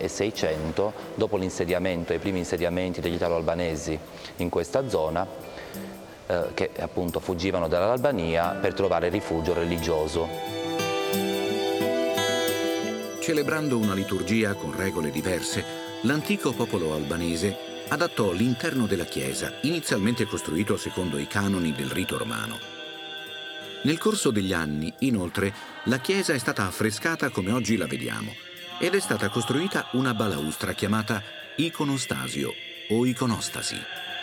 e 600, dopo l'insediamento, i primi insediamenti degli italo-albanesi in questa zona, che appunto fuggivano dall'Albania per trovare rifugio religioso. Celebrando una liturgia con regole diverse, l'antico popolo albanese adattò l'interno della chiesa, inizialmente costruito secondo i canoni del rito romano. Nel corso degli anni, inoltre, la chiesa è stata affrescata come oggi la vediamo ed è stata costruita una balaustra chiamata iconostasio o iconostasi.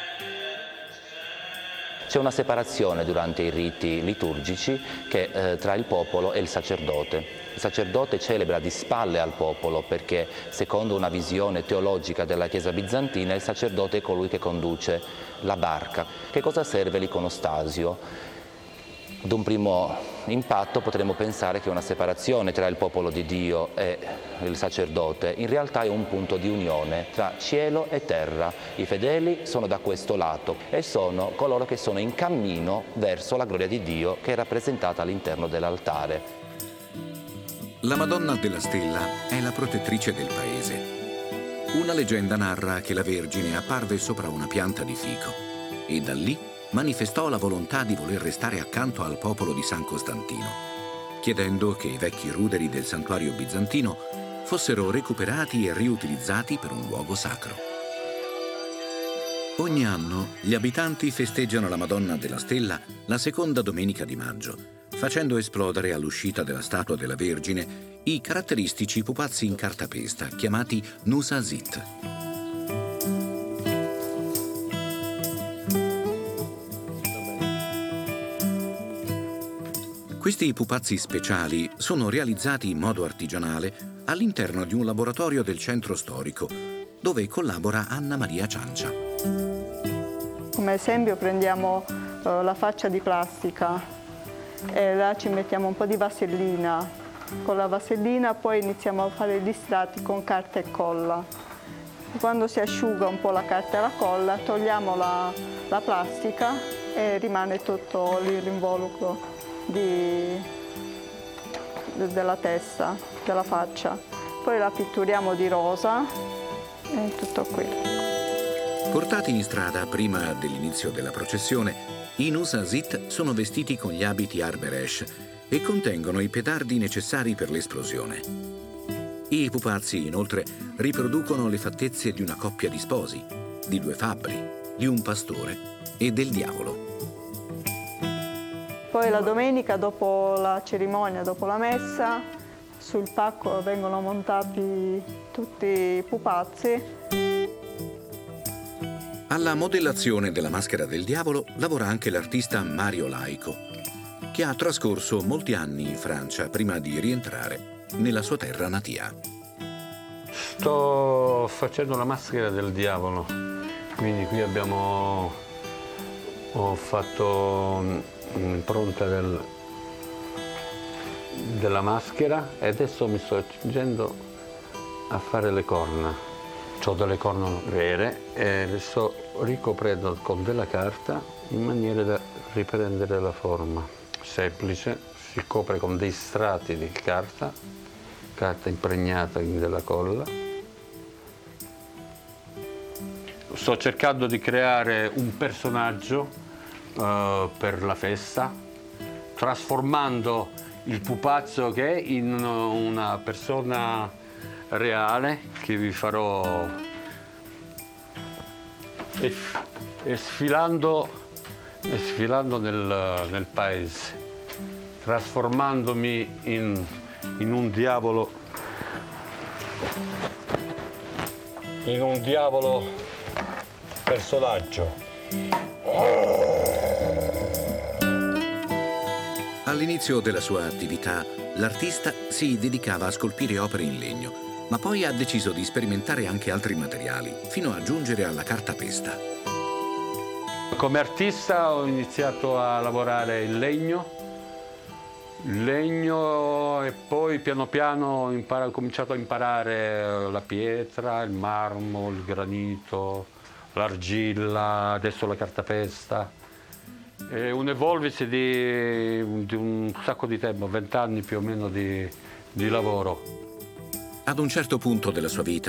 C'è una separazione durante i riti liturgici tra il popolo e il sacerdote. Il sacerdote celebra di spalle al popolo perché, secondo una visione teologica della Chiesa bizantina, il sacerdote è colui che conduce la barca. Che cosa serve l'iconostasio? Ad un primo impatto potremmo pensare che una separazione tra il popolo di Dio e il sacerdote in realtà è un punto di unione tra cielo e terra. I fedeli sono da questo lato e sono coloro che sono in cammino verso la gloria di Dio, che è rappresentata all'interno dell'altare. La Madonna della Stella è la protettrice del paese. Una leggenda narra che la Vergine apparve sopra una pianta di fico e da lì manifestò la volontà di voler restare accanto al popolo di San Costantino, chiedendo che i vecchi ruderi del santuario bizantino fossero recuperati e riutilizzati per un luogo sacro. Ogni anno gli abitanti festeggiano la Madonna della Stella la seconda domenica di maggio, facendo esplodere all'uscita della statua della Vergine i caratteristici pupazzi in cartapesta chiamati nusazit. Questi pupazzi speciali sono realizzati in modo artigianale all'interno di un laboratorio del centro storico, dove collabora Anna Maria Ciancia. Come esempio prendiamo la faccia di plastica e là ci mettiamo un po' di vasellina. Con la vasellina poi iniziamo a fare gli strati con carta e colla. Quando si asciuga un po' la carta e la colla, togliamo la plastica e rimane tutto l'involucro della testa, della faccia. Poi la pitturiamo di rosa e tutto qui. Portati in strada prima dell'inizio della processione, i nusazit sono vestiti con gli abiti Arberesh e contengono i petardi necessari per l'esplosione. I pupazzi, inoltre, riproducono le fattezze di una coppia di sposi, di due fabbri, di un pastore e del diavolo. Poi la domenica, dopo la cerimonia, dopo la messa, sul pacco vengono montati tutti i pupazzi. Alla modellazione della maschera del diavolo lavora anche l'artista Mario Laico, che ha trascorso molti anni in Francia prima di rientrare nella sua terra natia. Sto facendo la maschera del diavolo, quindi qui ho fatto un'impronta della maschera e adesso mi sto accingendo a fare le corna. Ho delle corna vere e le sto ricoprendo con della carta in maniera da riprendere la forma. Semplice, si copre con dei strati di carta impregnata della colla. Sto cercando di creare un personaggio per la festa, trasformando il pupazzo che è in una persona reale che vi farò e sfilando nel paese, trasformandomi in un diavolo, personaggio. All'inizio della sua attività, l'artista si dedicava a scolpire opere in legno, ma poi ha deciso di sperimentare anche altri materiali, fino a giungere alla cartapesta. Come artista ho iniziato a lavorare il legno e poi piano piano ho cominciato a imparare la pietra, il marmo, il granito, l'argilla, adesso la cartapesta. È un evolversi di un sacco di tempo, 20 anni più o meno di lavoro. Ad un certo punto della sua vita,